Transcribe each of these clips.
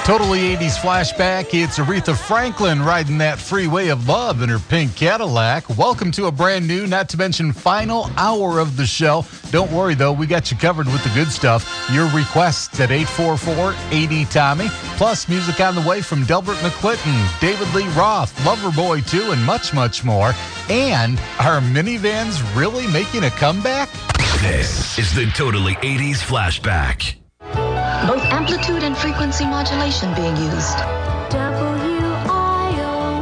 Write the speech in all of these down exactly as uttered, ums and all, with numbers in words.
Totally eighties flashback. It's Aretha Franklin riding that freeway of love in her pink Cadillac. Welcome to a brand new, not to mention final hour of the show. Don't worry, though. We got you covered with the good stuff. Your requests at eight four four, eight zero, Tommy. Plus, music on the way from Delbert McClinton, David Lee Roth, Loverboy two, and much, much more. And are minivans really making a comeback? This is the Totally eighties Flashback. Both amplitude and frequency modulation being used. W I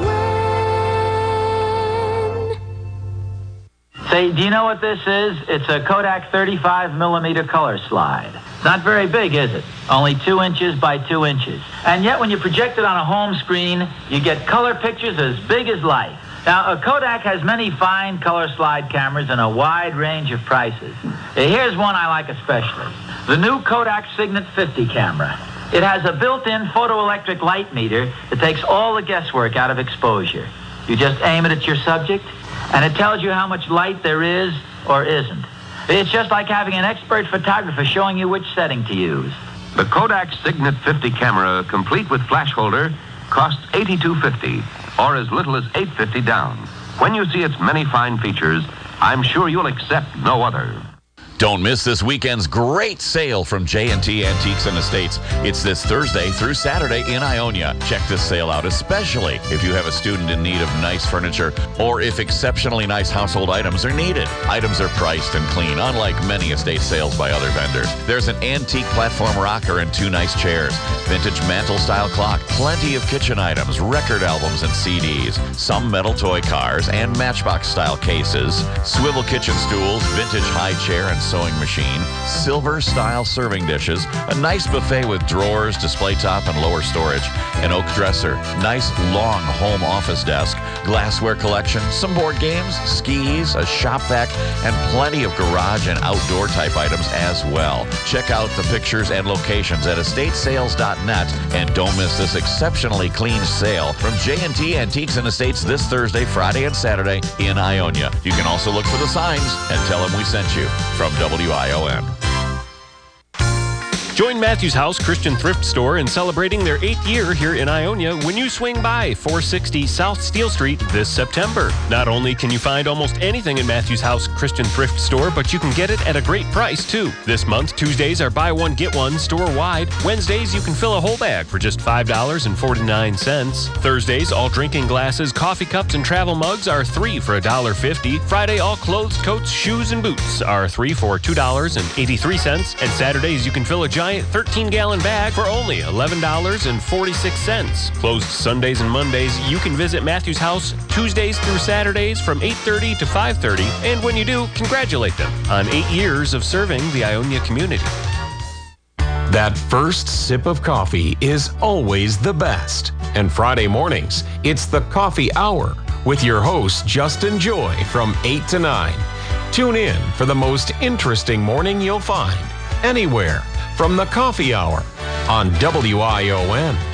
O N. Say, do you know what this is? It's a Kodak thirty-five millimeter color slide. It's not very big, is it? Only two inches by two inches. And yet when you project it on a home screen, you get color pictures as big as life. Now, a Kodak has many fine color slide cameras in a wide range of prices. Here's one I like especially. The new Kodak Signet fifty camera. It has a built-in photoelectric light meter that takes all the guesswork out of exposure. You just aim it at your subject, and it tells you how much light there is or isn't. It's just like having an expert photographer showing you which setting to use. The Kodak Signet fifty camera, complete with flash holder, costs eighty-two fifty, or as little as eight fifty down. When you see its many fine features, I'm sure you'll accept no other. Don't miss this weekend's great sale from J and T Antiques and Estates. It's this Thursday through Saturday in Ionia. Check this sale out, especially if you have a student in need of nice furniture or if exceptionally nice household items are needed. Items are priced and clean, unlike many estate sales by other vendors. There's an antique platform rocker and two nice chairs, vintage mantle-style clock, plenty of kitchen items, record albums and C Ds, some metal toy cars and Matchbox-style cases, swivel kitchen stools, vintage high chair and sewing machine, silver-style serving dishes, a nice buffet with drawers, display top, and lower storage, an oak dresser, nice long home office desk, glassware collection, some board games, skis, a shop vac, and plenty of garage and outdoor type items as well. Check out the pictures and locations at estate sales dot net, and don't miss this exceptionally clean sale from J and T Antiques and Estates this Thursday, Friday, and Saturday in Ionia. You can also look for the signs and tell them we sent you from W I O N. Join Matthews House Christian Thrift Store in celebrating their eighth year here in Ionia when you swing by four sixty South Steel Street this September. Not only can you find almost anything in Matthews House Christian Thrift Store, but you can get it at a great price too. This month, Tuesdays are buy one, get one store-wide. Wednesdays, you can fill a whole bag for just five dollars and forty-nine cents. Thursdays, all drinking glasses, coffee cups, and travel mugs are three for one dollar fifty. Friday, all clothes, coats, shoes, and boots are three for two dollars and eighty-three cents. And Saturdays, you can fill a giant thirteen-gallon bag for only eleven dollars and forty-six cents. Closed Sundays and Mondays, you can visit Matthews House Tuesdays through Saturdays from eight thirty to five thirty. And when you do, congratulate them on eight years of serving the Ionia community. That first sip of coffee is always the best. And Friday mornings, it's the Coffee Hour with your host, Justin Joy, from eight to nine. Tune in for the most interesting morning you'll find anywhere from the Coffee Hour on W I O N.